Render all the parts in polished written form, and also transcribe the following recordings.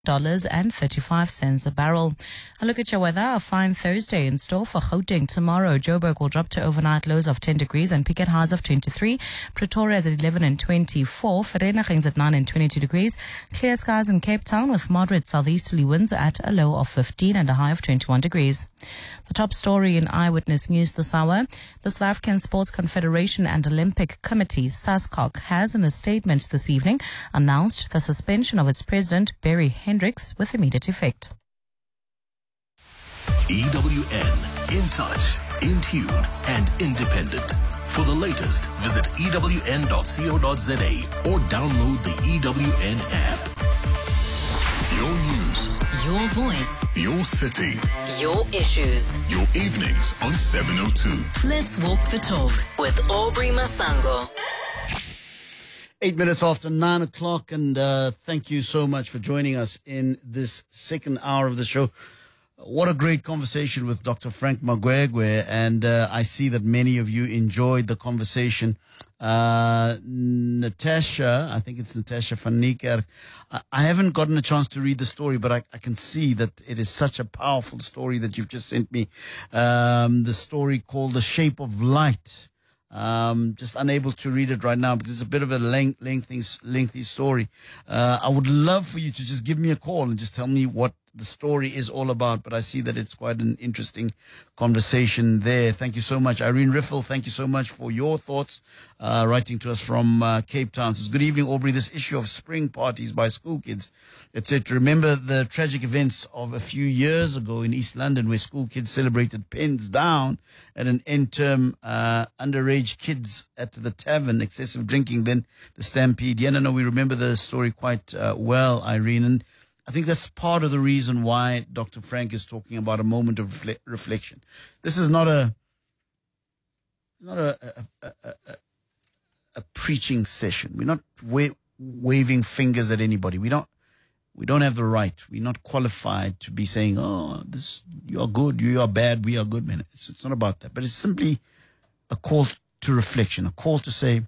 $35 a barrel. A look at your weather. A fine Thursday in store for Gauteng tomorrow. Joburg will drop to overnight lows of 10 degrees and peak at highs of 23. Pretoria is at 11 and 24. Vereeniging's at 9 and 22 degrees. Clear skies in Cape Town with moderate southeasterly winds at a low of 15 and a high of 21 degrees. The top story in Eyewitness News this hour. The South African Sports Confederation and Olympic Committee, SASCOC, has in a statement this evening announced the suspension of its president, Barry Hendricks, with immediate effect. EWN, in touch, in tune, and independent. For the latest, visit ewn.co.za or download the EWN app. Your news, your voice, your city, your issues, your evenings on 702. Let's walk the talk with Aubrey Masango. 8 minutes after 9 o'clock, and thank you so much for joining us in this second hour of the show. What a great conversation with Dr. Frank Magwegwe, and I see that many of you enjoyed the conversation. Natasha, I think it's Natasha van Niekerk. I haven't gotten a chance to read the story, but I can see that it is such a powerful story that you've just sent me. The story called The Shape of Light. Just unable to read it right now because it's a bit of a lengthy story. I would love for you to just give me a call and just tell me what the story is all about, but I see that it's quite an interesting conversation there. Thank you so much. Irene Riffle, thank you so much for your thoughts, writing to us from Cape Town. Says, good evening, Aubrey. This issue of spring parties by school kids, etc. Remember the tragic events of a few years ago in East London where school kids celebrated pens down at an end-term underage kids at the tavern, excessive drinking, then the stampede. Yeah, no, we remember the story quite well, Irene, and I think that's part of the reason why Dr. Frank is talking about a moment of reflection. This is not a preaching session. We're not waving fingers at anybody. We don't have the right. We're not qualified to be saying, "Oh, you are good, you are bad, we are good." Man, it's not about that. But it's simply a call to reflection, a call to say,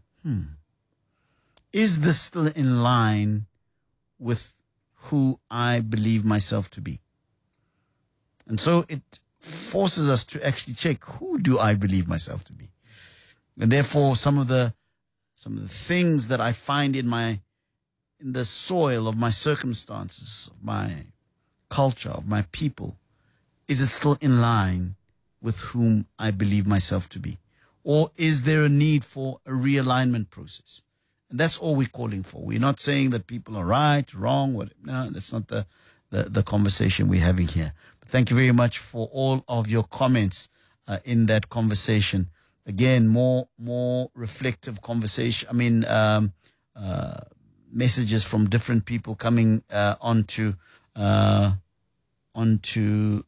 is this still in line with who I believe myself to be? And so it forces us to actually check, who do I believe myself to be? And therefore some of the things that I find in the soil of my circumstances, of my culture, of my people, is it still in line with whom I believe myself to be? Or is there a need for a realignment process? And that's all we're calling for. We're not saying that people are right, wrong. No, that's not the conversation we're having here. But thank you very much for all of your comments in that conversation. Again, more reflective conversation. I mean, messages from different people coming onto Natasha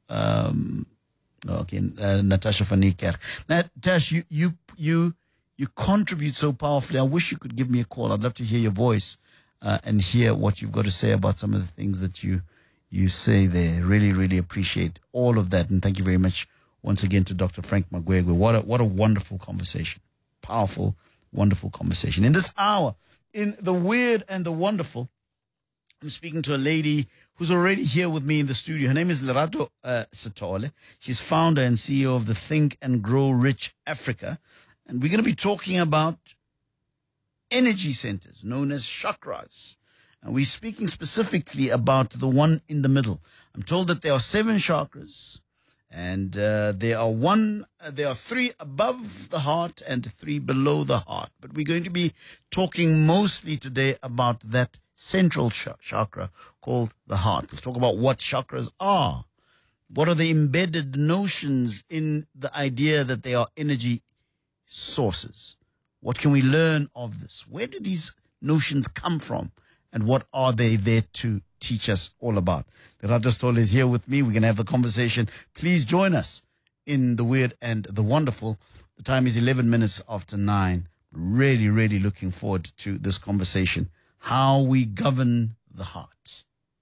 van Niekerk. Natasha, you contribute so powerfully. I wish you could give me a call. I'd love to hear your voice and hear what you've got to say about some of the things that you say there. Really, really appreciate all of that. And thank you very much once again to Dr. Frank Magwegwe. What a wonderful conversation. Powerful, wonderful conversation. In this hour, in the weird and the wonderful, I'm speaking to a lady who's already here with me in the studio. Her name is Lerato Sithole. She's founder and CEO of the Think and Grow Rich Africa. And we're going to be talking about energy centers known as chakras. And we're speaking specifically about the one in the middle. I'm told that there are 7 chakras, and there are 3 above the heart and 3 below the heart. But we're going to be talking mostly today about that central chakra called the heart. Let's talk about what chakras are. What are the embedded notions in the idea that they are energy sources? What can we learn of this? Where do these notions come from? And what are they there to teach us all about? Lerato Sithole is here with me. We're going to have the conversation. Please join us in the weird and the wonderful. The time is 11 minutes after 9. Really, really looking forward to this conversation. How we govern the heart.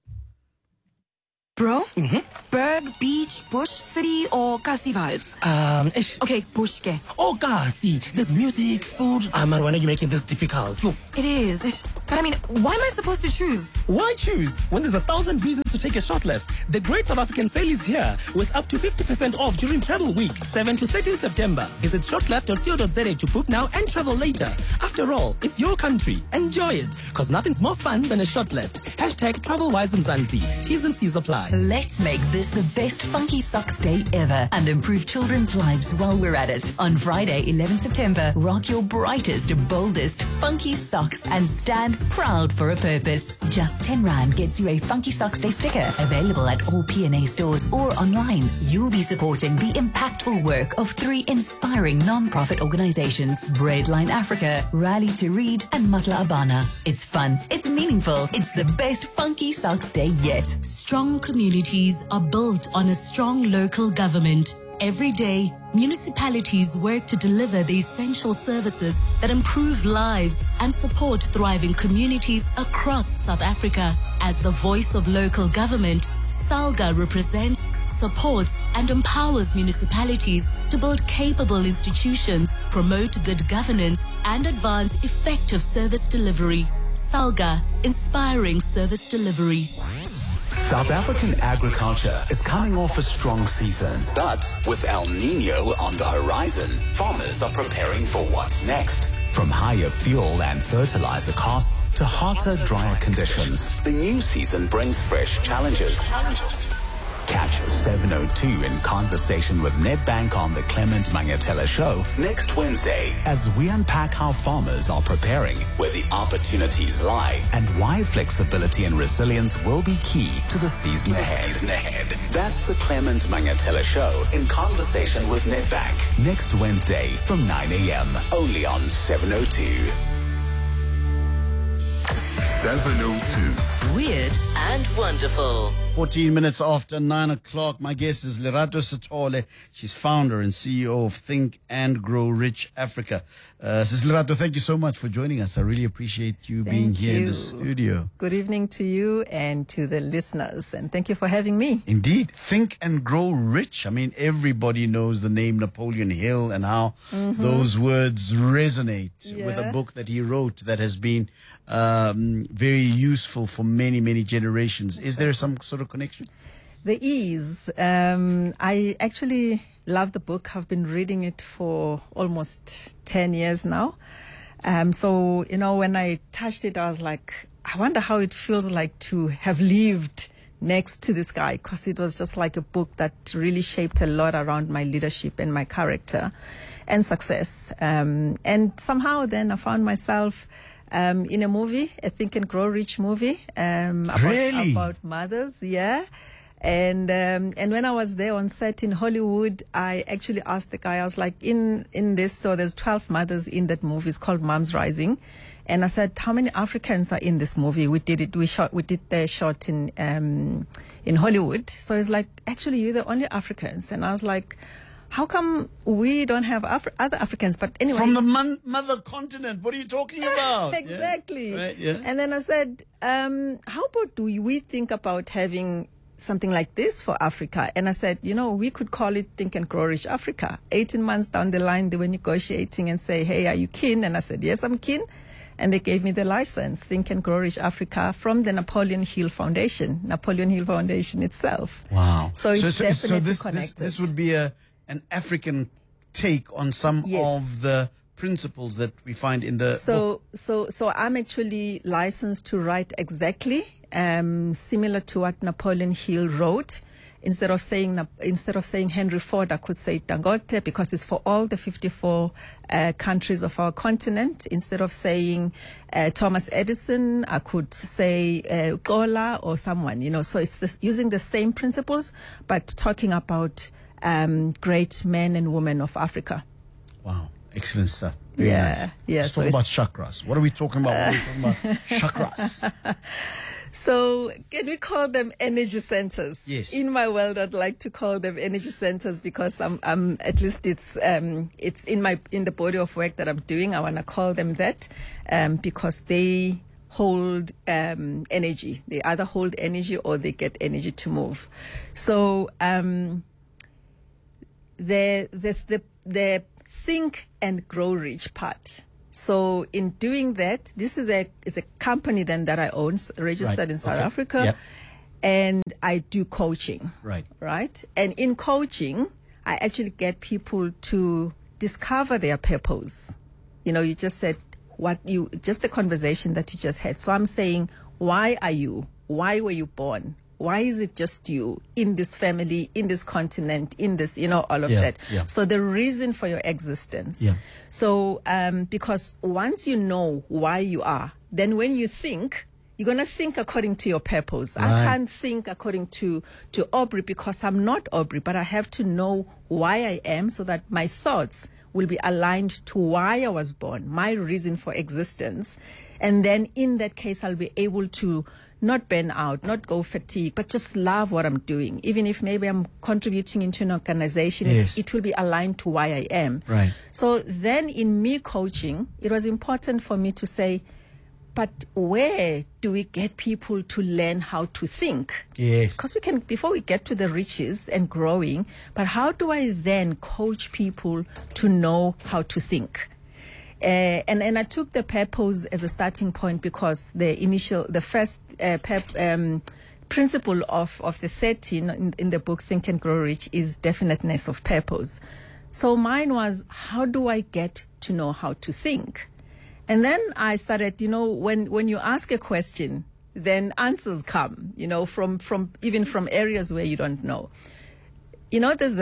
Bro? Berg, beach, bush, city, or Kasi vibes? Okay, bush ke. Oh, Kasi, there's music, food. Man, why are you making this difficult? Yo, It is. But I mean, why am I supposed to choose? Why choose when there's 1,000 reasons to take a shot left? The Great South African Sale is here with up to 50% off during Travel Week, 7 to 13 September. Visit shotleft.co.za to book now and travel later. After all, it's your country. Enjoy it, because nothing's more fun than a shot left. Hashtag TravelWise Mzansi. T's and C's apply. Let's make this the best Funky Socks Day ever and improve children's lives while we're at it. On Friday, 11 September, rock your brightest, boldest Funky Socks and stand proud for a purpose. Just 10 Rand gets you a Funky Socks Day sticker, available at all P&A stores or online. You'll be supporting the impactful work of 3 inspiring non-profit organizations, Breadline Africa, Rally to Read, and Matla Abana. It's fun, it's meaningful, it's the best Funky Socks Day yet. Strong communities are built on a strong local government. Every day, municipalities work to deliver the essential services that improve lives and support thriving communities across South Africa. As the voice of local government, SALGA represents, supports, and empowers municipalities to build capable institutions, promote good governance, and advance effective service delivery. SALGA, inspiring service delivery. South African agriculture is coming off a strong season, but with El Nino on the horizon, farmers are preparing for what's next. From higher fuel and fertilizer costs to hotter, drier conditions, the new season brings fresh challenges. Catch 702 in conversation with Nedbank on the Clement Mangatela Show next Wednesday as we unpack how farmers are preparing, where the opportunities lie, and why flexibility and resilience will be key to the season ahead. That's the Clement Mangatela Show in conversation with Nedbank next Wednesday from 9 a.m. only on 702. 702. Weird and wonderful. 14 minutes after 9 o'clock. My guest is Lerato Sithole. She's founder and CEO of Think and Grow Rich Africa. Sis Lerato, thank you so much for joining us. I really appreciate you being here in the studio. Good evening to you and to the listeners, and thank you for having me. Indeed. Think and Grow Rich. I mean, everybody knows the name Napoleon Hill and how those words resonate with a book that he wrote that has been very useful for many, many generations. Is there some sort of connection? There is. I actually love the book. I've been reading it for almost 10 years now. So, you know, when I touched it, I was like, I wonder how it feels like to have lived next to this guy, because it was just like a book that really shaped a lot around my leadership and my character and success. And somehow then I found myself in a movie, a Think and Grow Rich movie, about mothers, yeah. And when I was there on set in Hollywood, I actually asked the guy, I was like, in this, so there's 12 mothers in that movie. It's called Moms Rising. And I said, how many Africans are in this movie? We did the shot in Hollywood. So it's like, actually, you're the only Africans. And I was like, how come we don't have other Africans? But anyway. From the mother continent, what are you talking about? Exactly. Yeah. Right, yeah. And then I said, how about do we think about having something like this for Africa? And I said, you know, we could call it Think and Grow Rich Africa. 18 months down the line, they were negotiating and say, hey, are you keen? And I said, yes, I'm keen. And they gave me the license, Think and Grow Rich Africa, from the Napoleon Hill Foundation itself. Wow. So it's definitely connected. This would be an African take on some of the principles that we find in the book. So I'm actually licensed to write exactly similar to what Napoleon Hill wrote. Instead of saying Henry Ford, I could say Dangote, because it's for all the 54 countries of our continent. Instead of saying Thomas Edison, I could say Gola or someone, you know. So it's using the same principles, but talking about great men and women of Africa. Wow, excellent stuff. Very nice. Yeah. Let's talk about chakras. What are we talking about? Chakras. So can we call them energy centers? Yes. In my world, I'd like to call them energy centers because I'm at least it's in the body of work that I'm doing. I want to call them that because they hold energy. They either hold energy or they get energy to move. So the Think and Grow Rich part So in doing that, this is a company then that I own, registered in South Africa. Yep. And I do coaching. Right. Right. And in coaching, I actually get people to discover their purpose. You just said just the conversation that you just had. So I'm saying, why are you? Why were you born? Why is it just you in this family, in this continent, in this, all of that? Yeah. So the reason for your existence. Yeah. So, because once you know why you are, then when you think, you're going to think according to your purpose. Right. I can't think according to Aubrey because I'm not Aubrey, but I have to know why I am so that my thoughts will be aligned to why I was born, my reason for existence. And then in that case, I'll be able to not burn out, not go fatigue, but just love what I'm doing. Even if maybe I'm contributing into an organization, Yes. it will be aligned to why I am. Right. So then in me coaching, it was important for me to say, but where do we get people to learn how to think? Yes. Because before we get to the riches and growing, but how do I then coach people to know how to think? And I took the purpose as a starting point because the first principle of the 13 in the book Think and Grow Rich is definiteness of purpose. So mine was, how do I get to know how to think? And then I started, when you ask a question, then answers come, from areas where you don't know. There's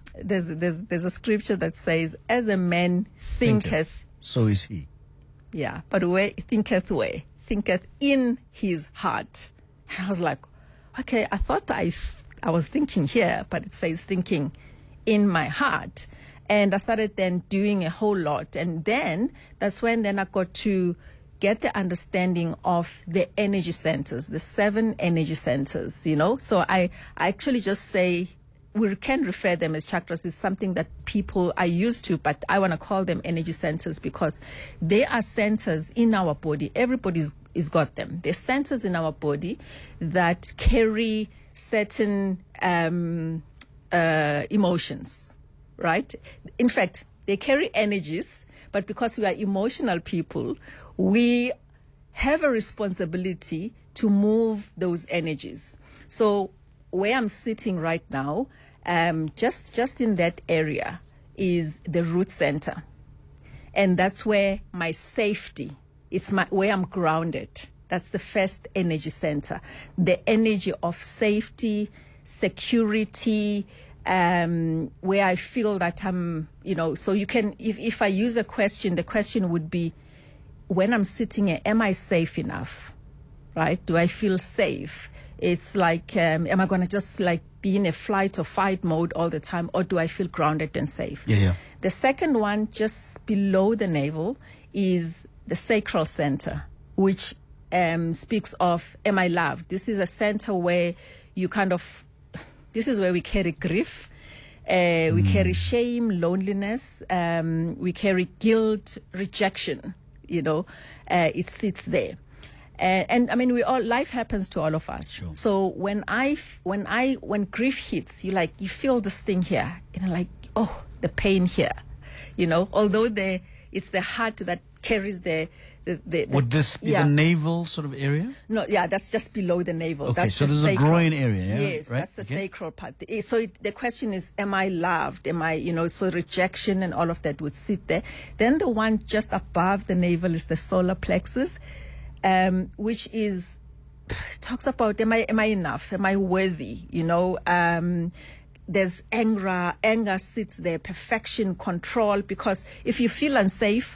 a scripture that says, as a man thinketh, so is he. Yeah, but thinketh in his heart. And I was like, okay, I thought I was thinking here, but it says thinking in my heart. And I started then doing a whole lot. And then that's when I got to get the understanding of the energy centers, the 7 energy centers, So I actually just say, we can refer them as chakras. It's something that people are used to, but I want to call them energy centers because they are centers in our body. Everybody's got them. They're centers in our body that carry certain emotions, right? In fact, they carry energies, but because we are emotional people, we have a responsibility to move those energies. So where I'm sitting right now, just in that area is the root center. And that's where my safety, where I'm grounded. That's the first energy center. The energy of safety, security, where I feel that I'm, so you can, if I use a question, the question would be, when I'm sitting here, am I safe enough? Right? Do I feel safe? It's like, am I going to just be in a flight or fight mode all the time, or do I feel grounded and safe? Yeah. The second one, just below the navel, is the sacral center, which speaks of, am I loved? This is a center where this is where we carry grief, we carry shame, loneliness, we carry guilt, rejection, it sits there. And I mean, life happens to all of us. Sure. So when grief hits, you feel this thing here, the pain here, although it's the heart that carries the Would this be the navel sort of area? No, that's just below the navel. Okay, that's so there's a groin area, yeah? Yes, right? that's the sacral part. So the question is, am I loved? Am I, so rejection and all of that would sit there. Then the one just above the navel is the solar plexus, which talks about, am I enough? Am I worthy? There's anger sits there, perfection, control, because if you feel unsafe,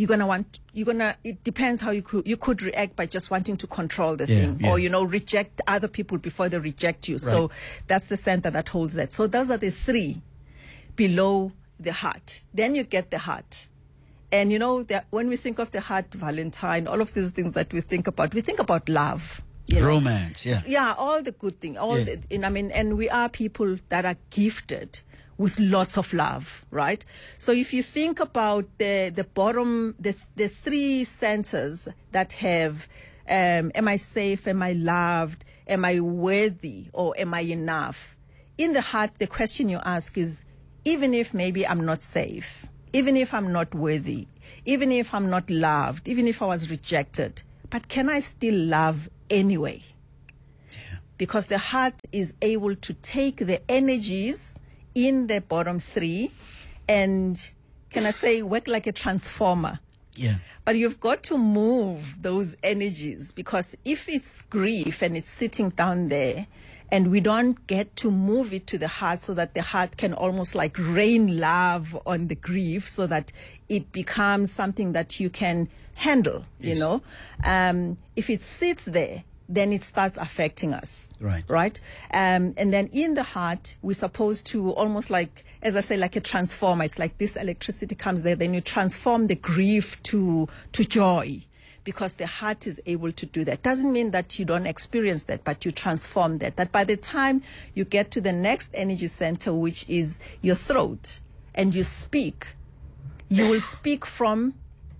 it depends how you could react by just wanting to control the thing, or, reject other people before they reject you. Right. So that's the center that holds that. So those are the 3 below the heart. Then you get the heart. And that when we think of the heart, Valentine, all of these things that we think about love. Romance, yeah. Yeah, all the good things. And we are people that are gifted with lots of love, right? So if you think about the bottom, the 3 centers that have, am I safe, am I loved, am I worthy, or am I enough? In the heart, the question you ask is, even if maybe I'm not safe, even if I'm not worthy, even if I'm not loved, even if I was rejected, but can I still love anyway? Because the heart is able to take the energies in the bottom three and, can I say, work like a transformer. Yeah. But you've got to move those energies, because if it's grief and it's sitting down there and we don't get to move it to the heart so that the heart can almost like rain love on the grief so that it becomes something that you can handle, you know. If it sits there, then it starts affecting us. Right? And then in the heart, we're supposed to almost like, as I say, like a transformer. It's like this electricity comes there, then you transform the grief to joy, because the heart is able to do that. Doesn't mean that you don't experience that, but you transform that. That by the time you get to the next energy center, which is your throat, and you speak, you will speak from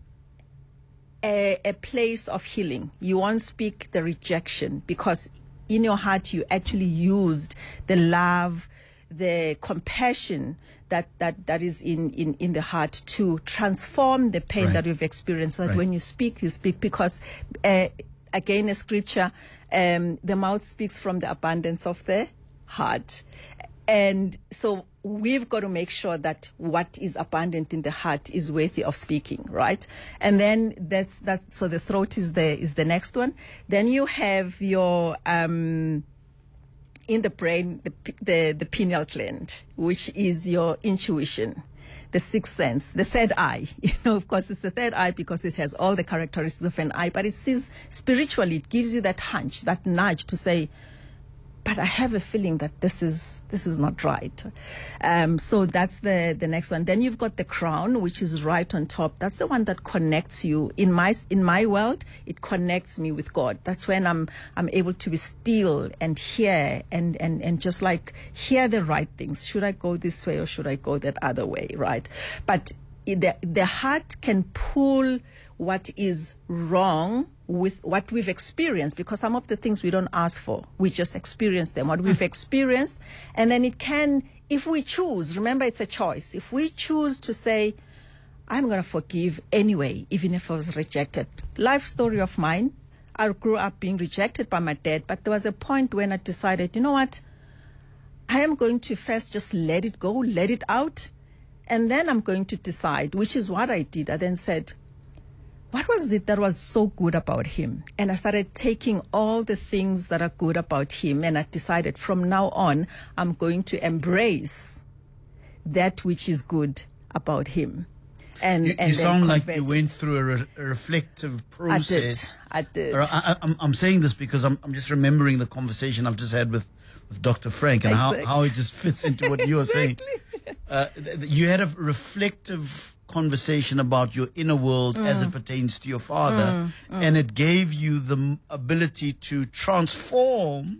a place of healing. You won't speak the rejection, because in your heart you actually used the love, the compassion that is in the heart to transform the pain that you've experienced, so that when you speak because again, a scripture, the mouth speaks from the abundance of the heart. And so we've got to make sure that what is abundant in the heart is worthy of speaking, right? And then that's so the throat is the next one. Then you have your in the brain, the pineal gland, which is your intuition, the sixth sense, the third eye. You know, of course, it's the third eye because it has all the characteristics of an eye, but it sees spiritually. It gives you that hunch, that nudge to say, but I have a feeling that this is not right. So that's the next one. Then you've got the crown, which is right on top. That's the one that connects you. In my world, it connects me with God. That's when I'm able to be still and hear and just like hear the right things. Should I go this way or should I go that other way, right? But the heart can pull what is wrong with what we've experienced, because some of the things we don't ask for, we just experience them, what we've experienced. And then it can, if we choose, remember it's a choice, if we choose to say, I'm going to forgive anyway, even if I was rejected. Life story of mine, I grew up being rejected by my dad, but there was a point when I decided, you know what, I am going to first just let it go, let it out, and then I'm going to decide, which is what I did. I then said, what was it that was so good about him? And I started taking all the things that are good about him, and I decided from now on, I'm going to embrace that which is good about him. And you sound like you went through a reflective process. I did. I'm saying this because I'm just remembering the conversation I've just had with Dr. Frank, and how it just fits into what you were saying. You had a reflective conversation about your inner world as it pertains to your father, and it gave you the ability to transform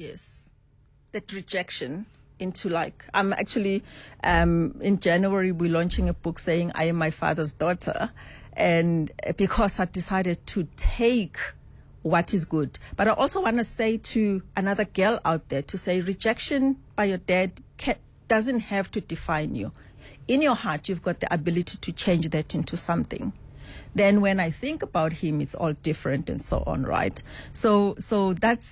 that rejection into, like, I'm actually in January we're launching a book saying I am my father's daughter, and because I decided to take what is good. But I also want to say to another girl out there, to say rejection by your dad doesn't have to define you. In your heart, you've got the ability to change that into something. Then when I think about him, it's all different and so on, right? So that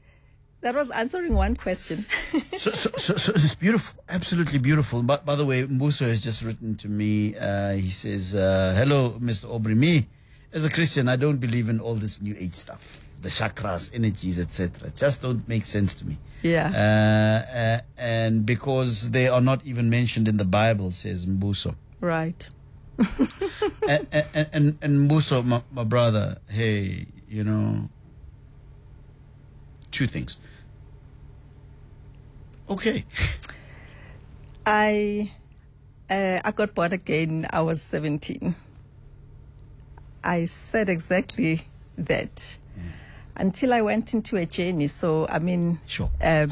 was answering one question. so it's beautiful, absolutely beautiful. But by the way, Mbuso has just written to me. He says, hello, Mr. Aubrey. Me, as a Christian, I don't believe in all this new age stuff, the chakras, energies, etc. Just don't make sense to me. Yeah. And because they are not even mentioned in the Bible, says Mbuso. Right. and Mbuso, my brother, hey, you know, two things. Okay. I got born again. I was 17. I said exactly that. Until I went into a journey. So, I mean... Sure. I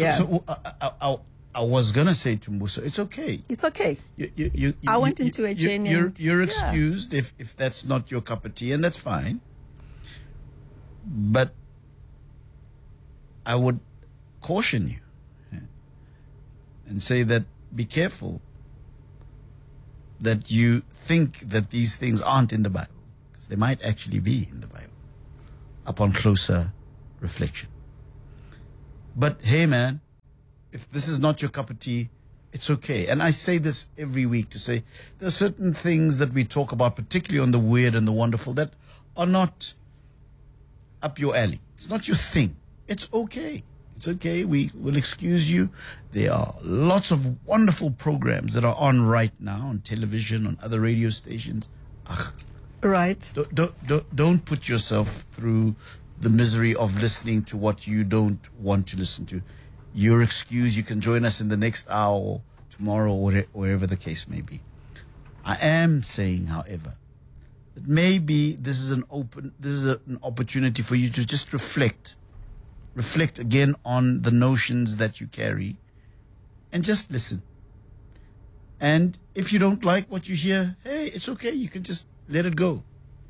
was going to say to Mbuso, it's okay. It's okay. I went into a journey. You're excused if that's not your cup of tea, and that's fine. But I would caution you and say that be careful that you think that these things aren't in the Bible, because they might actually be in the Bible upon closer reflection. But hey, man, if this is not your cup of tea, it's okay. And I say this every week to say there are certain things that we talk about, particularly on the weird and the wonderful, that are not up your alley. It's not your thing. It's okay. It's okay. We will excuse you. There are lots of wonderful programs that are on right now on television, on other radio stations. Right. Don't put yourself through the misery of listening to what you don't want to listen to. You're excused. You can join us in the next hour or tomorrow or wherever the case may be. I am saying, however, that maybe this is an opportunity for you to just reflect again on the notions that you carry and just listen. And if you don't like what you hear, hey, it's okay. You can just let it go.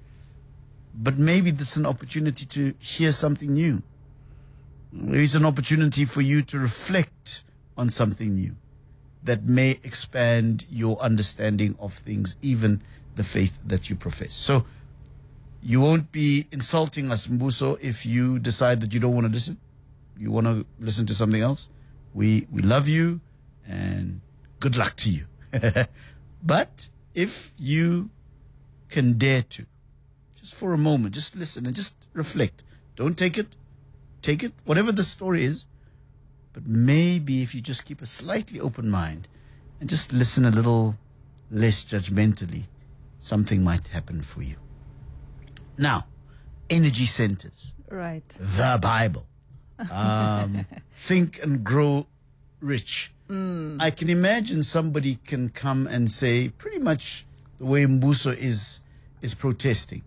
But maybe this is an opportunity to hear something new. Maybe it's an opportunity for you to reflect on something new that may expand your understanding of things, even the faith that you profess. So you won't be insulting us, Mbuso, if you decide that you don't want to listen. You want to listen to something else. We love you and good luck to you. But if you can dare to, just for a moment, just listen and just reflect. Don't take it, whatever the story is. But maybe if you just keep a slightly open mind and just listen a little less judgmentally, something might happen for you. Now, energy centers. Right. The Bible. Think and Grow Rich. I can imagine somebody can come and say, pretty much the way Mbuso is protesting,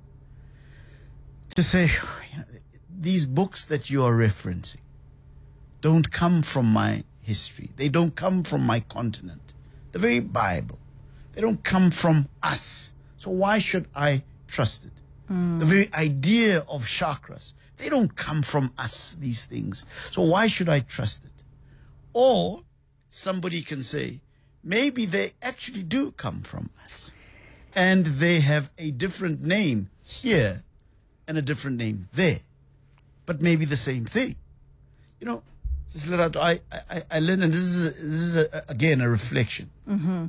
to say, these books that you are referencing don't come from my history. They don't come from my continent. The very Bible. They don't come from us. So why should I trust it? The very idea of chakras, they don't come from us, these things. So why should I trust it? Or somebody can say, maybe they actually do come from us. And they have a different name here and a different name there. But maybe the same thing. You know, just let out. I learned, and this is again a reflection. Mm-hmm.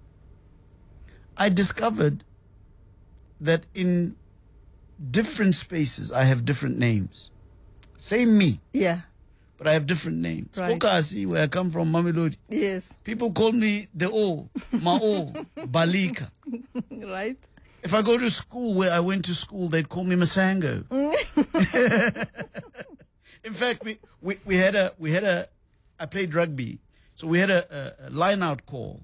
I discovered that in different spaces I have different names. Same me. Yeah. But I have different names. Right. Okasi, where I come from, Mamelodi. Yes. People call me the O, Mao, Balika. Right. If I go to school where I went to school, they'd call me Masango. In fact, we had a I played rugby, so we had a line-out call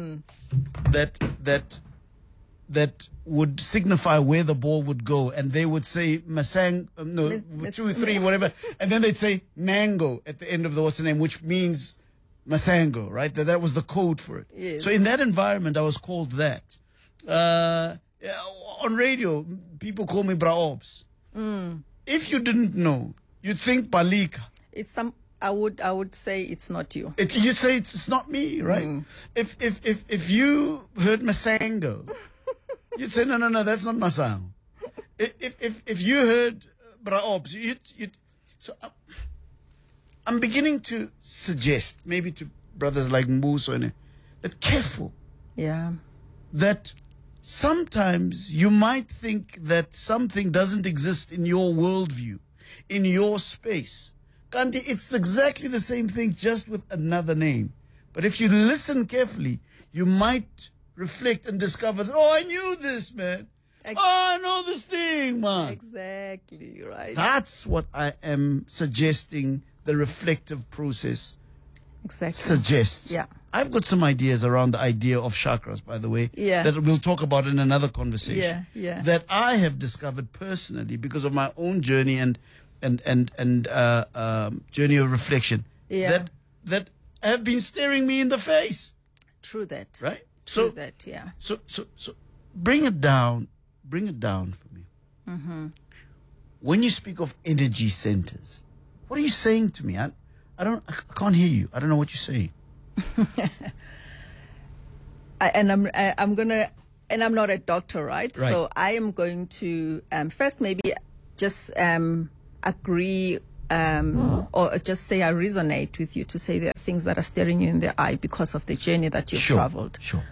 that would signify where the ball would go, and they would say Masang, 2, 3, whatever, and then they'd say Mango at the end of the what's the name, which means Masango, right? That was the code for it. Yes. So in that environment, I was called that. On radio, people call me Braobs. If you didn't know, you'd think Balika. It's I would say it's not you. You'd say it's not me, right? If you heard Masango, you'd say no, that's not Masango. If you heard Braobs, you'd so I'm beginning to suggest, maybe to brothers like Mbuso, that careful. Yeah. That sometimes you might think that something doesn't exist in your worldview, in your space. Kanti, it's exactly the same thing, just with another name. But if you listen carefully, you might reflect and discover that, oh, I knew this, man. I know this thing, man. Exactly, right. That's what I am suggesting the reflective process suggests. Yeah. I've got some ideas around the idea of chakras, by the way, that we'll talk about in another conversation. Yeah. That I have discovered personally because of my own journey and journey of reflection. Yeah. That have been staring me in the face. True that. Right? True that, yeah. So bring it down for me. Mm-hmm. When you speak of energy centers, what are you saying to me? I can't hear you. I don't know what you're saying. I'm gonna, and I'm not a doctor, right? Right. So I am going to first maybe just agree or just say I resonate with you to say there are things that are staring you in the eye because of the journey that you've traveled. Sure.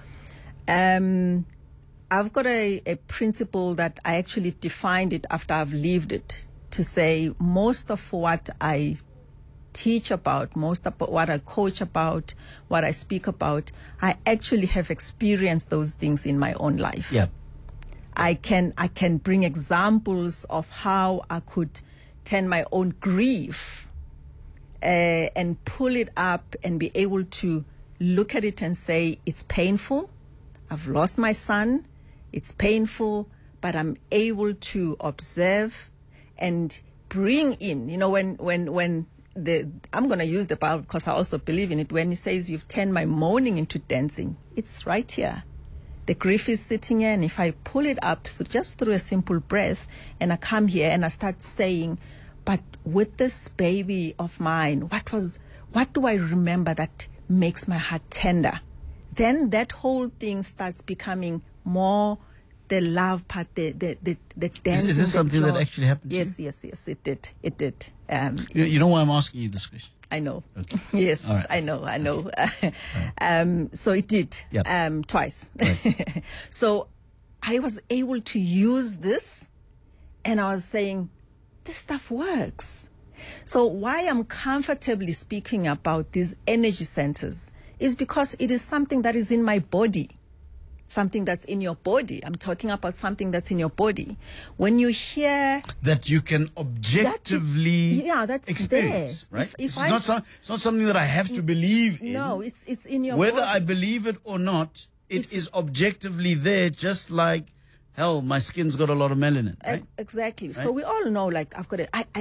I've got a principle that I actually defined it after I've lived it, to say most of what I teach about, most of what I coach about, what I speak about, I actually have experienced those things in my own life. Yeah. I can bring examples of how I could turn my own grief and pull it up and be able to look at it and say, it's painful. I've lost my son. It's painful, but I'm able to observe and bring in, when I'm going to use the Bible because I also believe in it. When he says you've turned my mourning into dancing, it's right here. The grief is sitting here, and if I pull it up, so just through a simple breath, and I come here and I start saying, but with this baby of mine, what do I remember that makes my heart tender? Then that whole thing starts becoming more the love part, the dancing. Is this something that actually happened? Yes, it did. You know why I'm asking you this question? I know. Okay. Yes, All right. I know. So it did. Yep. Twice. Right. So I was able to use this, and I was saying, this stuff works. So why I'm comfortably speaking about these energy centers is because it is something that is in my body. Something that's in your body. I'm talking about something that's in your body. When you hear that you can objectively that's experience, there. right? If it's not something that I have to believe in. No, it's in your Whether body. I believe it or not, it is objectively there, just like, hell, my skin's got a lot of melanin, right? Exactly. Right? So we all know, like, I've got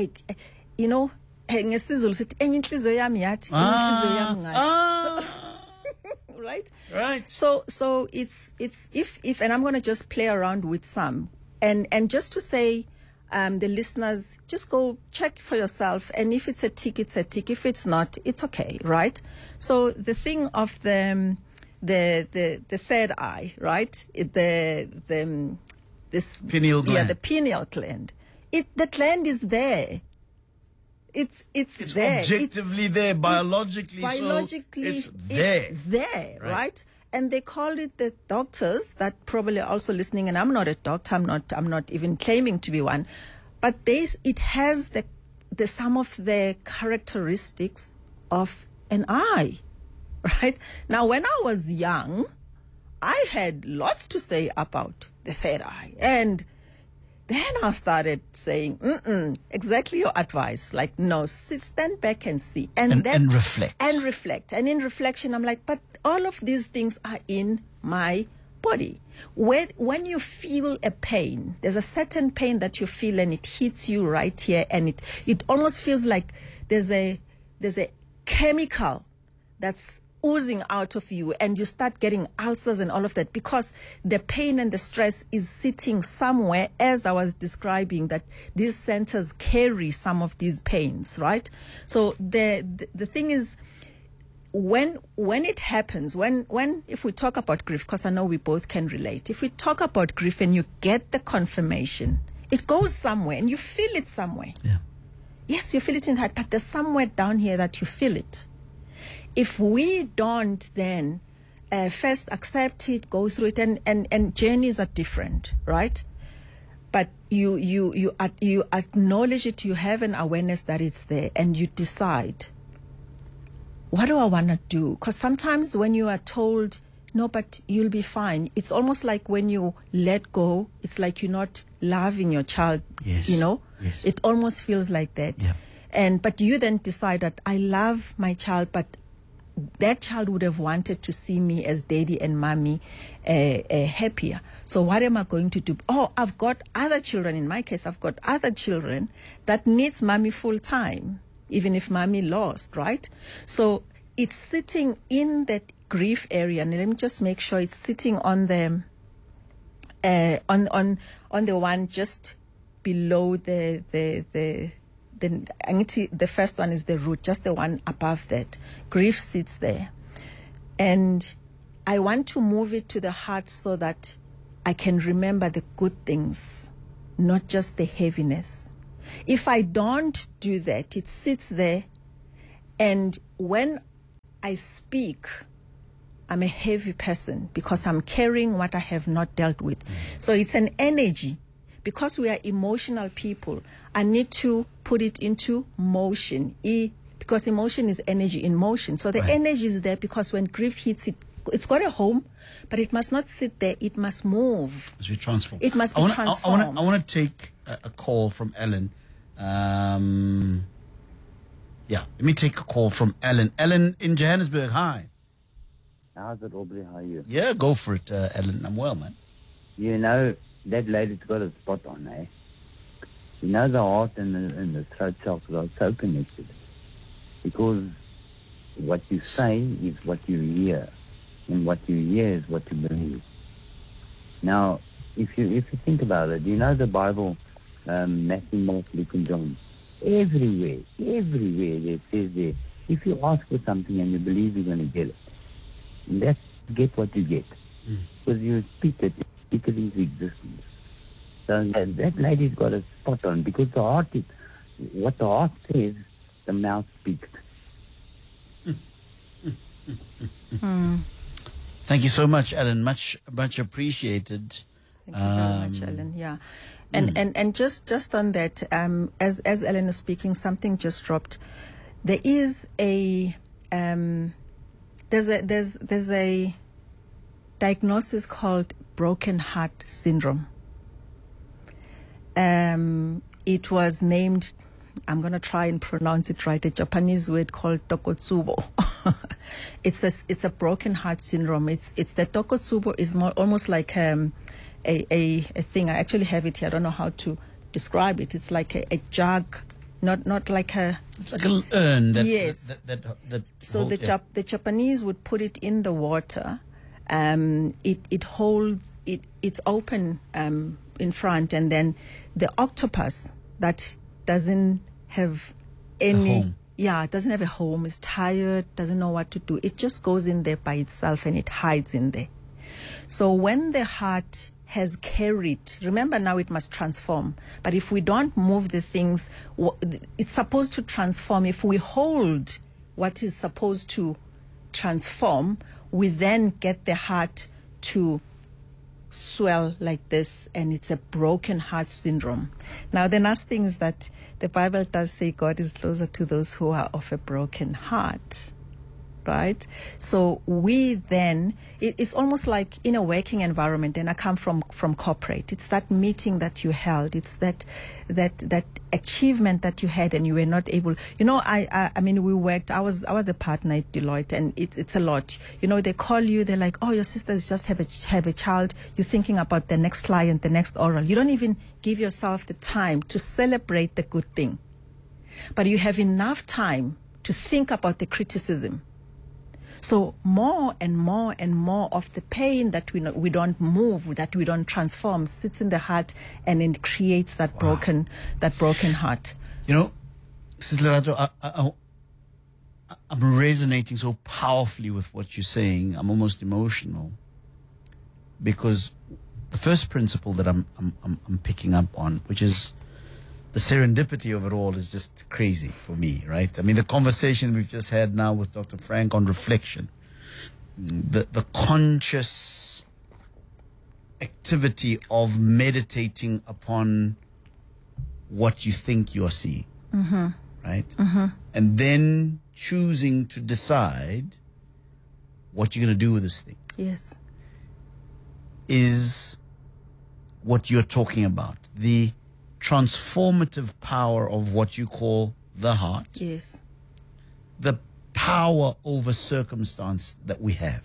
ngesizulu sithi enye inhliziyo yami yathi enye inhliziyo yami ngathi. Right. So it's if and I'm going to just play around with some and just to say, the listeners, just go check for yourself, and if it's a tick, it's a tick. If it's not, it's okay, right? So the thing of the third eye, right? This pineal gland. Yeah, the pineal gland. The gland is there. It's there. Objectively there, biologically, so it's there. It's there, right? And they call it, the doctors that probably are also listening, and I'm not a doctor, I'm not even claiming to be one, but it has the some of the characteristics of an eye, right? Now, when I was young, I had lots to say about the third eye, and then I started saying, exactly your advice. Like, no, stand back and see. And reflect. And reflect. And in reflection, I'm like, but all of these things are in my body. When you feel a pain, there's a certain pain that you feel, and it hits you right here, and it almost feels like there's a chemical that's oozing out of you, and you start getting ulcers and all of that, because the pain and the stress is sitting somewhere, as I was describing, that these centers carry some of these pains, right? So the thing is, when it happens, when if we talk about grief, because I know we both can relate, if we talk about grief and you get the confirmation, it goes somewhere and you feel it somewhere. Yeah. Yes, you feel it in the heart, but there's somewhere down here that you feel it. If we don't then first accept it, go through it, and journeys are different, right? But you acknowledge it, you have an awareness that it's there, and you decide, what do I want to do? Because sometimes when you are told, no, but you'll be fine, it's almost like when you let go, it's like you're not loving your child, Yes. Yes. It almost feels like that. Yeah. But you then decide that I love my child, but that child would have wanted to see me as daddy and mommy happier. So what am I going to do? Oh, I've got other children. In my case, I've got other children that needs mommy full time, even if mommy lost, right? So it's sitting in that grief area. And let me just make sure it's sitting on the on the one just below the first one is the root, just the one above that. Grief sits there. And I want to move it to the heart so that I can remember the good things, not just the heaviness. If I don't do that, it sits there, and when I speak, I'm a heavy person because I'm carrying what I have not dealt with. So it's an energy. Because we are emotional people, I need to put it into motion. Because emotion is energy in motion. So the energy is there because when grief hits it, it's got a home, but it must not sit there. It must move. It must be transformed. It must be transformed. I want to take a call from Ellen. Let me take a call from Ellen. Ellen in Johannesburg, hi. How's it, Aubrey? How are you? Yeah, go for it, Ellen. I'm well, man. You know, that lady's got a spot on, eh? You know, the heart and the throat chakra are so connected. Because what you say is what you hear. And what you hear is what you believe. Now, if you think about it, you know the Bible, Matthew, Mark, Luke, and John, everywhere it says there, if you ask for something and you believe you're going to get it, that's get what you get. Because you speak it into existence. So that lady's got a spot on, because the heart is, what the heart says, the mouth speaks. Thank you so much, Ellen. Much appreciated. Thank you very much, Ellen. Yeah, and just on that, as Ellen is speaking, something just dropped. There is a there's a diagnosis called broken heart syndrome. It was named, I'm going to try and pronounce it right, a Japanese word called Tokotsubo. It's a broken heart syndrome. It's the Tokotsubo is almost like a thing. I actually have it here. I don't know how to describe it. It's like a jug, not like a... It's like an urn. Yes. So the Japanese would put it in the water. It holds, it's open in front, and then the octopus that doesn't have any... it doesn't have a home, is tired, doesn't know what to do. It just goes in there by itself and it hides in there. So when the heart has carried, remember now it must transform. But if we don't move the things, it's supposed to transform. If we hold what is supposed to transform, we then get the heart to swell like this, and it's a broken heart syndrome. Now, the nice thing is that the Bible does say God is closer to those who are of a broken heart, right? So we then, it's almost like in a working environment, and I come from corporate. It's that meeting that you held. It's that achievement that you had and you were not able. You know, I mean, we worked. I was a partner at Deloitte, and it's a lot. You know, they call you. They're like, oh, your sisters just have a child. You're thinking about the next client, the next oral. You don't even give yourself the time to celebrate the good thing, but you have enough time to think about the criticism. So more and more and more of the pain that we don't move, that we don't transform, sits in the heart, and it creates that broken heart. You know, Sister Lerato, I'm resonating so powerfully with what you're saying. I'm almost emotional, because the first principle that I'm picking up on, which is the serendipity of it all, is just crazy for me, right? I mean, the conversation we've just had now with Dr. Frank on reflection, the conscious activity of meditating upon what you think you're seeing, right? And then choosing to decide what you're going to do with this thing. Yes. Is what you're talking about. The transformative power of what you call the heart. Yes. The power over circumstance that we have.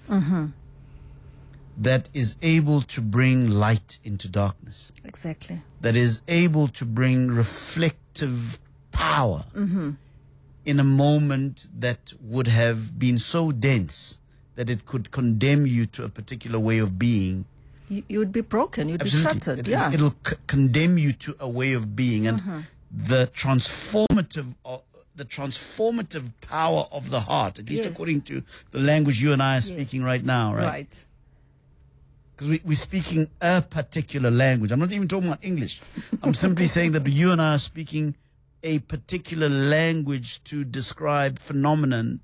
That is able to bring light into darkness. Exactly. That is able to bring reflective power in a moment that would have been so dense that it could condemn you to a particular way of being. You would be broken. You'd Absolutely. be shattered. It'll condemn you to a way of being. And the transformative the transformative power of the heart, at least Yes. according to the language you and I are speaking Yes. right now, right? Right. Because we're speaking a particular language. I'm not even talking about English. I'm simply saying that you and I are speaking a particular language to describe phenomena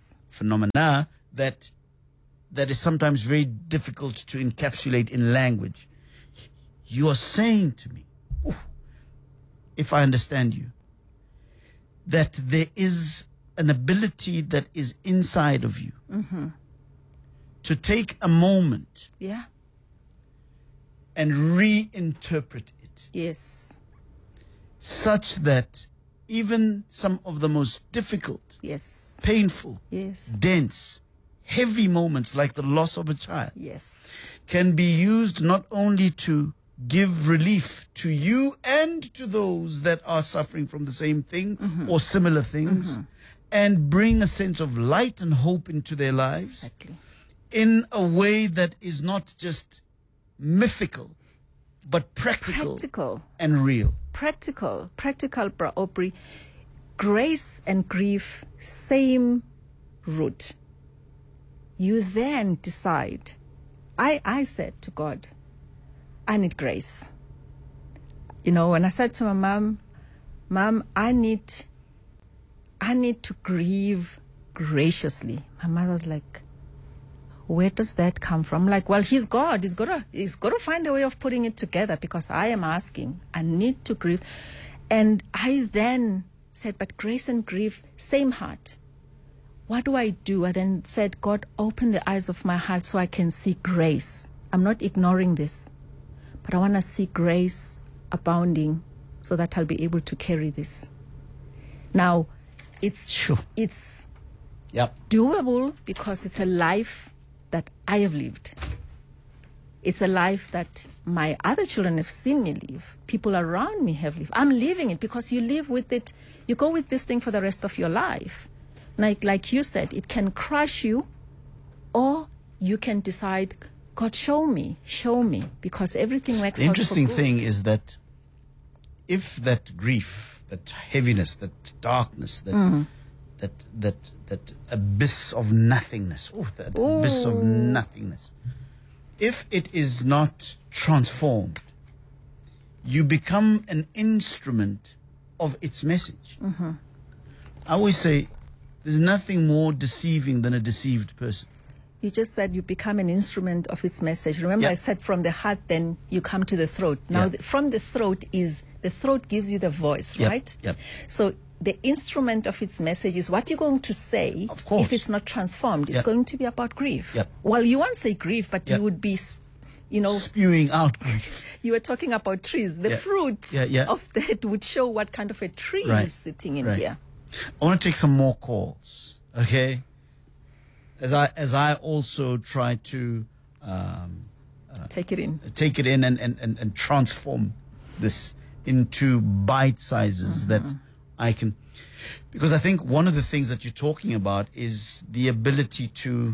that is sometimes very difficult to encapsulate in language. You are saying to me, if I understand you, that there is an ability that is inside of you to take a moment Yeah. and reinterpret it Yes. such that even some of the most difficult, Yes. painful, Yes. dense, heavy moments like the loss of a child Yes. can be used not only to give relief to you and to those that are suffering from the same thing or similar things, and bring a sense of light and hope into their lives Exactly. in a way that is not just mythical, but practical and real. Practical, Bra Aubrey. Grace and grief, same root. You then decide. I said to God, I need grace. You know, when I said to my mom, I need to grieve graciously. My mother was like, where does that come from? I'm like, well, he's God. He's got to find a way of putting it together, because I am asking. I need to grieve. And I then said, but grace and grief, same heart. What do I do? I then said, God, open the eyes of my heart so I can see grace. I'm not ignoring this, but I want to see grace abounding so that I'll be able to carry this. Now, it's doable because it's a life that I have lived. It's a life that my other children have seen me live. People around me have lived. I'm living it because you live with it. You go with this thing for the rest of your life. Like you said, it can crush you, or you can decide, God, show me, because everything works out for good. The interesting thing is that if that grief, that heaviness, that darkness, that abyss of nothingness, abyss of nothingness, if it is not transformed, you become an instrument of its message. I always say there's nothing more deceiving than a deceived person. You just said you become an instrument of its message. Remember, I said from the heart, then you come to the throat. Now, from the throat gives you the voice, right? Yep. So the instrument of its message is what you're going to say. Of course. If it's not transformed, it's going to be about grief. Yep. Well, you won't say grief, but you would be, spewing out grief. You were talking about trees. The fruit of that would show what kind of a tree is sitting in here. I want to take some more calls, okay? As I also try to take it in and transform this into bite sizes that I can, because I think one of the things that you're talking about is the ability to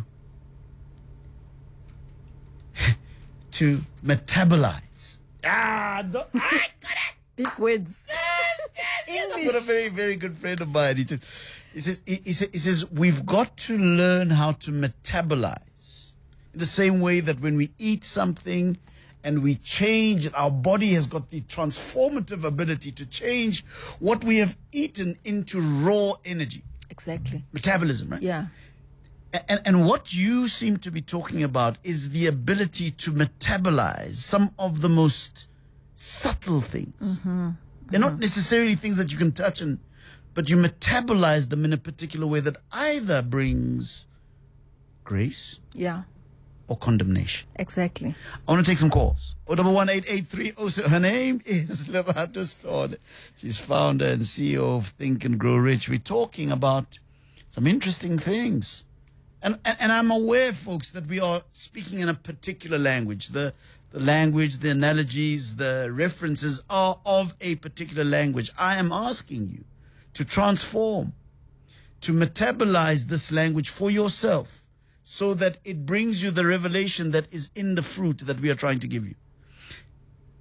metabolize. I got it. Big words. I've got a very, very good friend of mine. He says, we've got to learn how to metabolize in the same way that when we eat something and we change it, our body has got the transformative ability to change what we have eaten into raw energy. Exactly. Metabolism, right? Yeah. And what you seem to be talking about is the ability to metabolize some of the most subtle things. They're not necessarily things that you can touch, but you metabolize them in a particular way that either brings grace or condemnation. Exactly. I want to take some calls. 011-883-06. Her name is Lerato Stone. She's founder and CEO of Think and Grow Rich. We're talking about some interesting things. And I'm aware, folks, that we are speaking in a particular language. The language, the analogies, the references are of a particular language. I am asking you to transform, to metabolize this language for yourself so that it brings you the revelation that is in the fruit that we are trying to give you.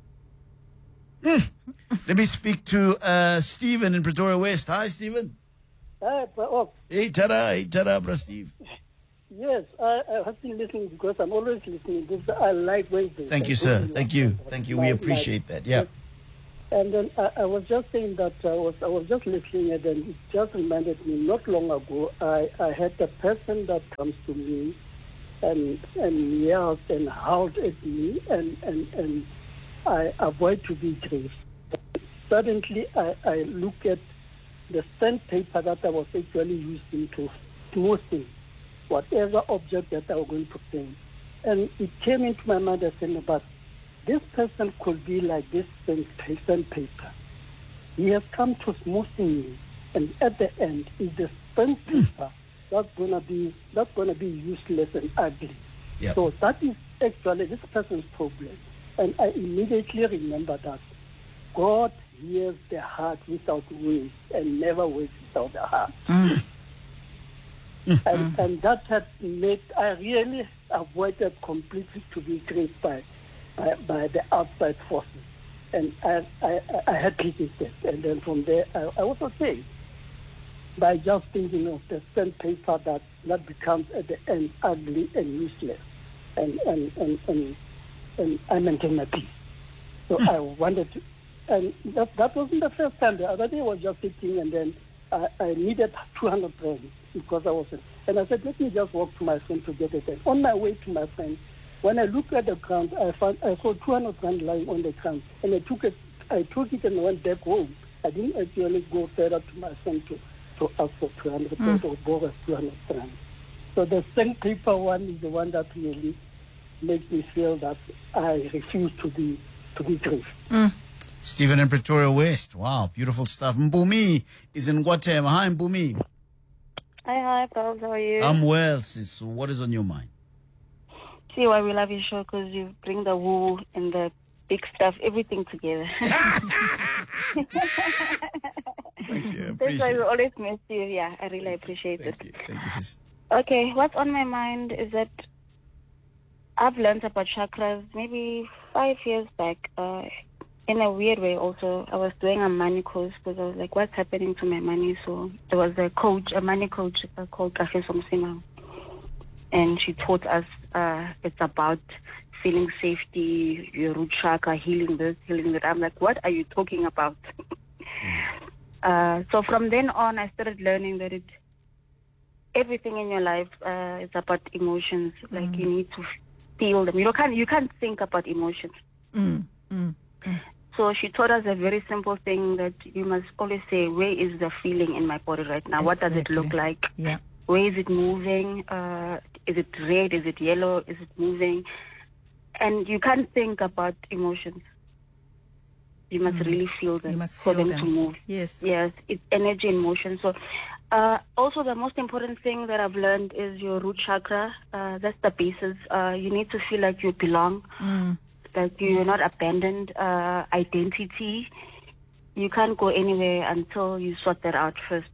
Let me speak to Stephen in Pretoria West. Hi, Stephen. Hi, Prof. Hey, tada, Bro Steve. Yes, I have been listening because I'm always listening. I like Wednesday. Thank you, sir. Thank you. We appreciate that. Yeah. And then I was just saying that I was just listening, and then it just reminded me. Not long ago, I had a person that comes to me and yelled and howled at me, and I avoid to be grieved. Suddenly, I look at the sandpaper that I was actually using to smoothing whatever object that I was going to paint. And it came into my mind as saying, but this person could be like this sandpaper. He has come to smoothing me, and at the end is the sandpaper that's gonna be useless and ugly. Yep. So that is actually this person's problem. And I immediately remember that God hears the heart without words and never words without the heart. And that had made, I really avoided completely to be grieved by the outside forces. And I had peace instead. And then from there, I was okay. By just thinking of the sandpaper that becomes at the end ugly and useless. And I maintain my peace. So I wanted to, and that wasn't the first time. The other day I was just sitting, and then I needed 200 rand because I was, and I said, let me just walk to my friend to get it. And on my way to my friend, when I looked at the ground, I saw 200 rand lying on the ground, and I took it and went back home. I didn't actually go further to my friend to ask for 200 rand or borrow 200 rand. So the sandpaper one is the one that really makes me feel that I refuse to be grieved. Stephen in Pretoria West. Wow, beautiful stuff. Mbumi is in Guatemala. Hi, Mbumi. Hi, Paul. How are you? I'm well, sis. What is on your mind? See why we love your show, because you bring the woo and the big stuff, everything together. Thank you. That's why we always miss you. Yeah, I really appreciate it. Thank you, sis. Okay, what's on my mind is that I've learned about chakras maybe 5 years back. In a weird way also, I was doing a money course because I was like, what's happening to my money? So there was a money coach called Kafe Somsima. And she taught us it's about feeling safety, your root chakra, healing this, healing that. I'm like, what are you talking about? So from then on, I started learning that everything in your life is about emotions. Like you need to feel them. You can't think about emotions. So she taught us a very simple thing that you must always say, where is the feeling in my body right now? What does it look like? Yeah. Where is it moving? Is it red? Is it yellow? Is it moving? And you can't think about emotions. You must really feel them for them to move. Yes. Yes, it's energy and motion. So also the most important thing that I've learned is your root chakra. That's the basis. You need to feel like you belong. Like you're not abandoned. Identity. You can't go anywhere until you sort that out first.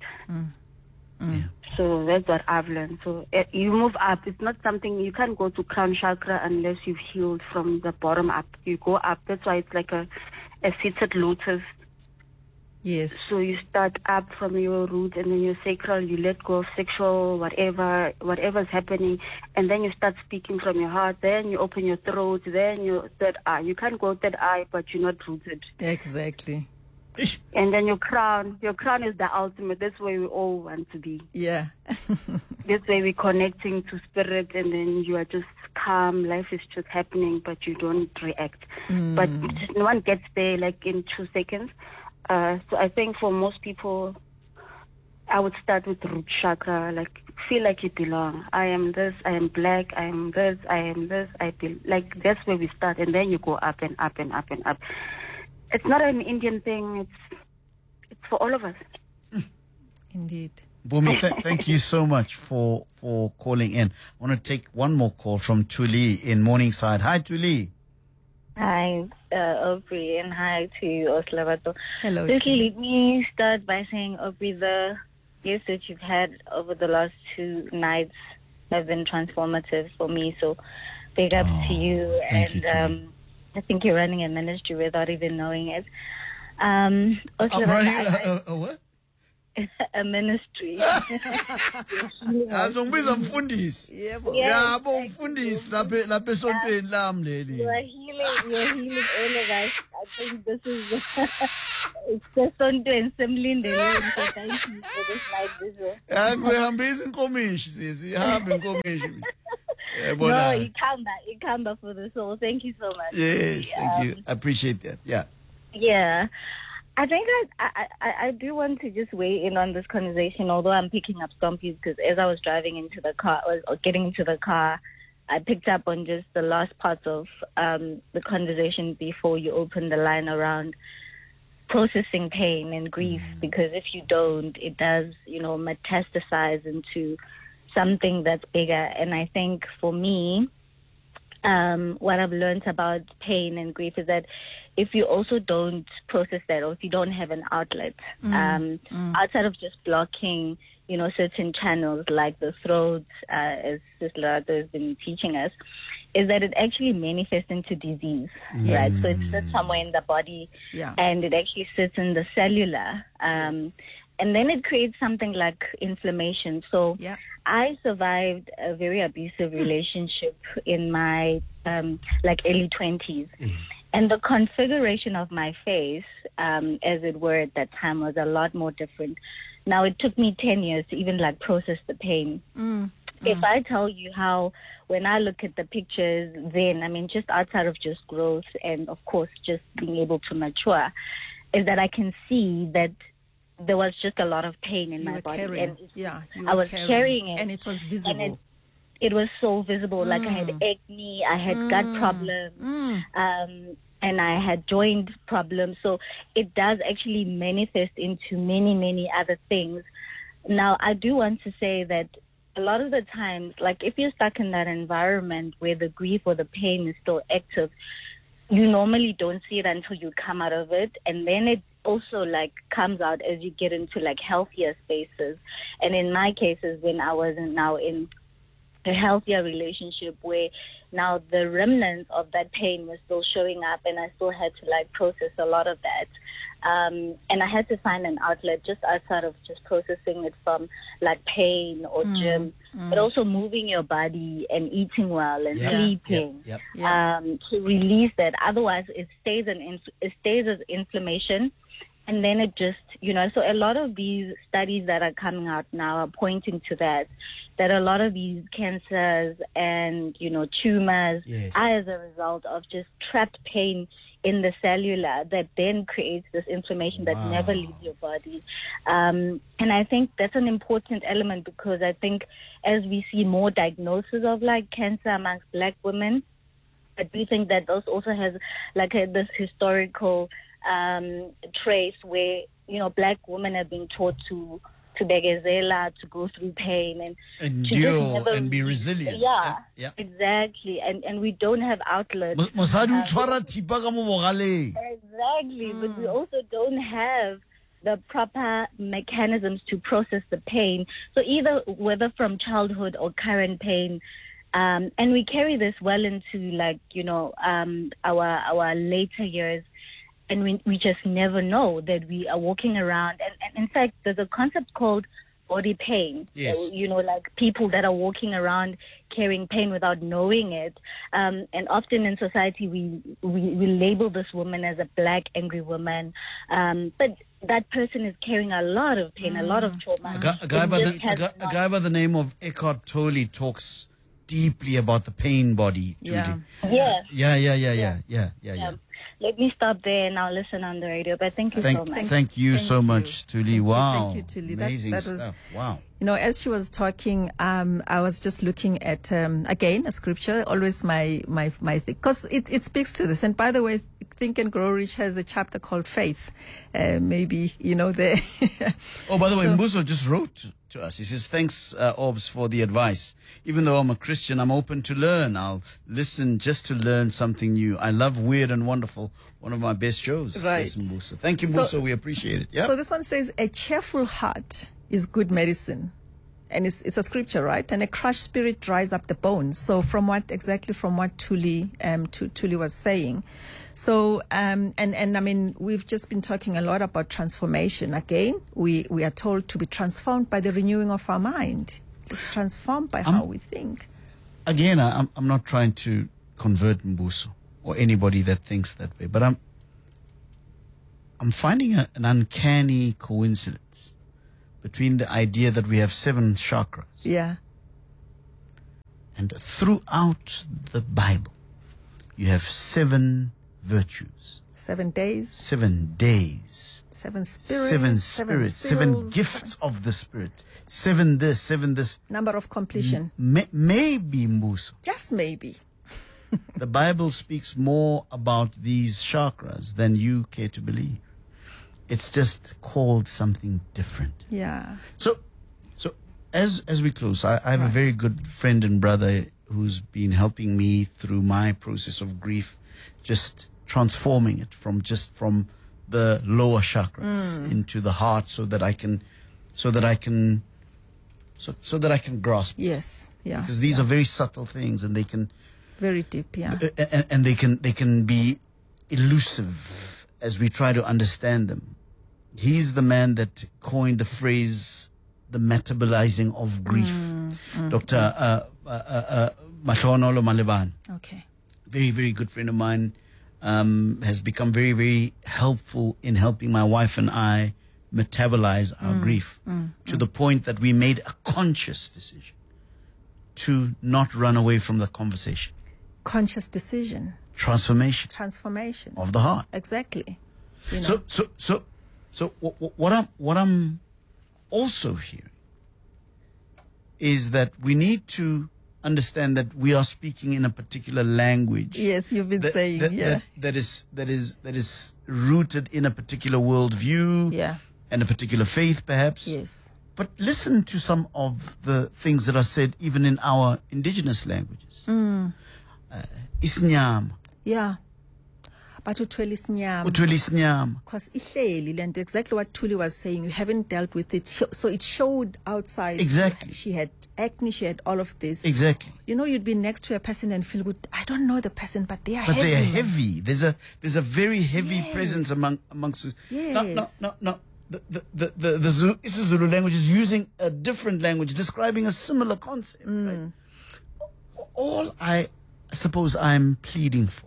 So that's what I've learned. So you move up. It's not something, you can't go to crown chakra unless you've healed from the bottom up. You go up. That's why it's like a seated lotus. Yes. So you start up from your root, and then your sacral, you let go of sexual, whatever's happening, and then you start speaking from your heart. Then you open your throat, then your third eye. You can't go third eye, but you're not rooted. Exactly. And then your crown is the ultimate. That's where we all want to be. Yeah. That's where we're connecting to spirit, and then you are just calm. Life is just happening, but you don't react. But no one gets there like in 2 seconds. So I think for most people, I would start with root chakra, like feel like you belong. I am this, I am black, I am this, I am this, like that's where we start, and then you go up and up and up and up. It's not an Indian thing, it's for all of us. Indeed. Bumi, thank you so much for calling in. I want to take one more call from Tuli in Morningside. Hi, Tuli. Hi, Aubrey, and hi to Oslavato. Hello. Firstly, let me start by saying, Aubrey, the guests that you've had over the last 2 nights have been transformative for me. So, big ups to you. And I think you're running a ministry without even knowing it. I'm running a what? a ministry. Azongibiza mfundisi. Yabo mfundisi lapha esontweni lami leli. You are healing all of us. I think this is it's just something semlindele. So thank you for this night vision. Ngihambisa inkomishi sisi, ihamba inkomishi. No, ikamba for the soul. Thank you so much. Yes, thank you. I appreciate that. Yeah. Yeah. I think I do want to just weigh in on this conversation, although I'm picking up stompies, because as I was driving into the car, or getting into the car, I picked up on just the last parts of the conversation before you open the line around processing pain and grief, because if you don't, it does, metastasize into something that's bigger. And I think for me, what I've learned about pain and grief is that if you also don't process that, or if you don't have an outlet, outside of just blocking, certain channels like the throat, as Sister Lado has been teaching us, is that it actually manifests into disease, right? So it sits somewhere in the body, and it actually sits in the cellular, and then it creates something like inflammation. So I survived a very abusive relationship in my early 20s. And the configuration of my face, as it were, at that time was a lot more different. Now, it took me 10 years to even process the pain. If I tell you how, when I look at the pictures then, just outside of just growth and, of course, just being able to mature, is that I can see that there was just a lot of pain in my body. And I was carrying it. And it was visible. It was so visible. Like I had acne, I had gut problems, and I had joint problems. So it does actually manifest into many, many other things. Now, I do want to say that a lot of the times, if you're stuck in that environment where the grief or the pain is still active, you normally don't see it until you come out of it. And then it also comes out as you get into healthier spaces. And in my cases, when I was now in a healthier relationship where now the remnants of that pain was still showing up, and I still had to process a lot of that. And I had to find an outlet just outside of just processing it from pain or gym, but also moving your body and eating well and sleeping to release that. Otherwise, it stays as inflammation. And then it just, so a lot of these studies that are coming out now are pointing to that a lot of these cancers and, tumors are as a result of just trapped pain in the cellular that then creates this inflammation that never leaves your body. And I think that's an important element, because I think as we see more diagnosis of cancer amongst Black women, I do think that this also has this historical trace where Black women have been taught to begezela, to go through pain and endure and be resilient. Exactly. And we don't have outlets. Exactly, but we also don't have the proper mechanisms to process the pain. So either whether from childhood or current pain, and we carry this well into our later years. And we just never know that we are walking around. And in fact, there's a concept called body pain. Yes. So, people that are walking around carrying pain without knowing it. And often in society, we label this woman as a Black angry woman. But that person is carrying a lot of pain, a lot of trauma. A guy by the name of Eckhart Tolle talks deeply about the pain body. Yeah. Let me stop there and I'll listen on the radio. But thank you so much. Thank you so much, Tuli. Wow. Thank you, Tuli. Amazing that stuff. Wow. As she was talking, I was just looking at, again, a scripture, always my thing, because it speaks to this. And by the way, Think and Grow Rich has a chapter called Faith. Maybe, there. Oh, by the way, Mbuso just wrote to us. He says, thanks, Orbs, for the advice. Even though I'm a Christian, I'm open to learn. I'll listen just to learn something new. I love Weird and Wonderful, one of my best shows, right. says Mbuso. Thank you, Mbuso. We appreciate it. Yeah. So this one says, a cheerful heart is good medicine. And it's a scripture, right? And a crushed spirit dries up the bones. So from what Tuli was saying. So, and I mean, we've just been talking a lot about transformation. Again, we are told to be transformed by the renewing of our mind. It's transformed by how we think. Again, I'm not trying to convert Mbuso or anybody that thinks that way, but I'm finding an uncanny coincidence between the idea that we have 7 chakras. Yeah. And throughout the Bible, you have 7 virtues. 7 days. 7 days. 7 spirits. 7 spirits. 7 gifts of the Spirit. 7 this, 7 this. Number of completion. Maybe, Mbuso. Just maybe. The Bible speaks more about these chakras than you care to believe. It's just called something different. Yeah. So as we close, I have a very good friend and brother who's been helping me through my process of grief, just transforming it from the lower chakras into the heart, so that I can grasp. Yes. Yeah. Because these are very subtle things, and they can very deep. Yeah. And they can be elusive as we try to understand them. He's the man that coined the phrase, the metabolizing of grief. Dr. Mahlohonolo Malebane. Okay. Very, very good friend of mine, has become very, very helpful in helping my wife and I metabolize our grief to the point that we made a conscious decision to not run away from the conversation. Conscious decision. Transformation of the heart. Exactly. So what I'm also hearing is that we need to understand that we are speaking in a particular language. Yes, you've been saying, that is rooted in a particular worldview, and a particular faith, perhaps. Yes. But listen to some of the things that are said even in our indigenous languages. Isnyama. Yeah. But uthwele isinyama. Because ihleli lento, exactly what Thuli was saying, you haven't dealt with it. So it showed outside. Exactly. She had acne, she had all of this. Exactly. You know, you'd be next to a person and feel good. I don't know the person, but they are heavy. But they are heavy. There's a very heavy presence amongst us. Yes. No. The Zulu language is using a different language, describing a similar concept. Right? All I suppose I'm pleading for,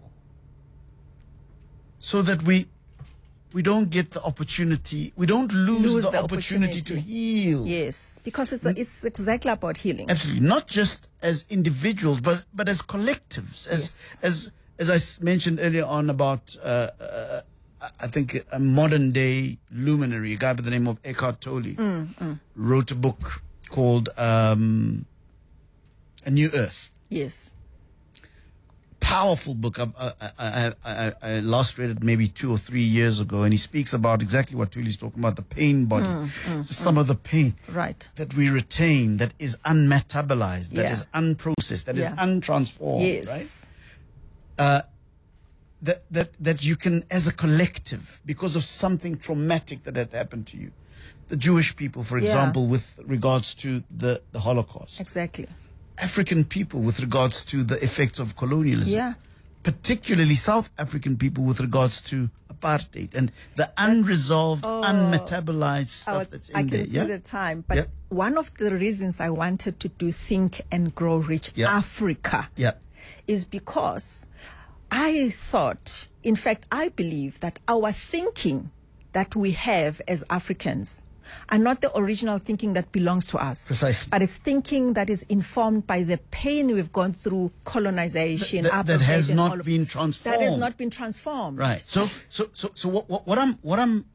so that we don't get the opportunity, we don't lose the opportunity to heal. Yes, because it's exactly about healing. Absolutely, not just as individuals, but as collectives, as I mentioned earlier on about I think a modern day luminary, a guy by the name of Eckhart Tolle, wrote a book called A New Earth. Yes. Powerful book. I last read it maybe 2 or 3 years ago, and he speaks about exactly what Thuli's talking about, the pain body. Some of the pain that we retain, that is unmetabolized, that is unprocessed, that is untransformed. Yes. Right? That you can, as a collective, because of something traumatic that had happened to you. The Jewish people, for example, with regards to the Holocaust. Exactly. African people with regards to the effects of colonialism. Yeah. Particularly South African people with regards to apartheid and the unresolved, unmetabolized stuff that's in there. I can see the time. But one of the reasons I wanted to do Think and Grow Rich Africa is because I thought, in fact, I believe that our thinking that we have as Africans are not the original thinking that belongs to us. Precisely. But it's thinking that is informed by the pain we've gone through, colonization, that has not been transformed. That has not been transformed. Right. So what I'm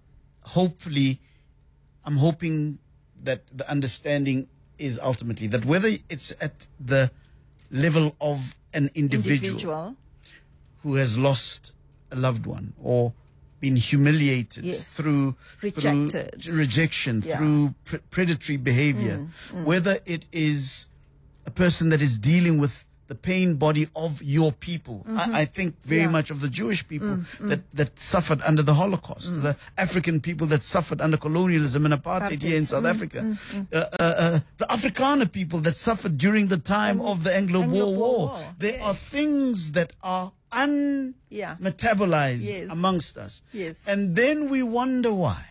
hoping that the understanding is ultimately that whether it's at the level of an individual who has lost a loved one or been humiliated through rejection, through predatory behavior, whether it is a person that is dealing with the pain body of your people. I think very much of the Jewish people that suffered under the Holocaust, the African people that suffered under colonialism and apartheid here in South Africa, the Afrikaner people that suffered during the time of the Anglo-Boer War. There are things that are unmetabolized amongst us. Yes. And then we wonder why.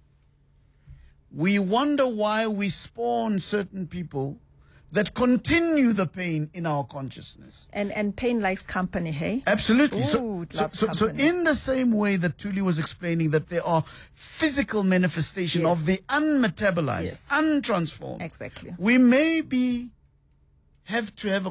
We wonder why we spawn certain people that continue the pain in our consciousness. And pain likes company, hey? Absolutely. Ooh, So in the same way that Tuli was explaining that there are physical manifestation of the unmetabolized, untransformed. Exactly. We maybe have to have a